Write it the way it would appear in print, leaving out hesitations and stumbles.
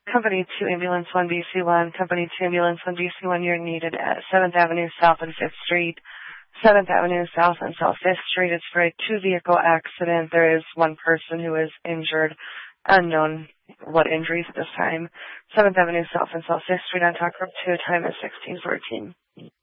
Company 2 Ambulance 1 BC1, Company 2 Ambulance 1 BC1, you're needed at 7th Avenue South and 5th Street. 7th Avenue South and South 5th Street. It's for a two-vehicle accident. There is one person who is injured. Unknown what injuries at this time. 7th Avenue South and South 5th Street on Talk Group 2. Time is 16:14.